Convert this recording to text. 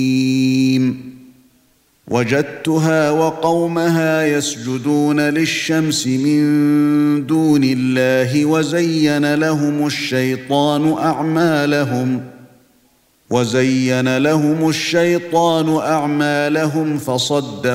وجدتها وقومها يسجدون للشمس من دون الله وزين لهم الشيطان أعمالهم فصدهم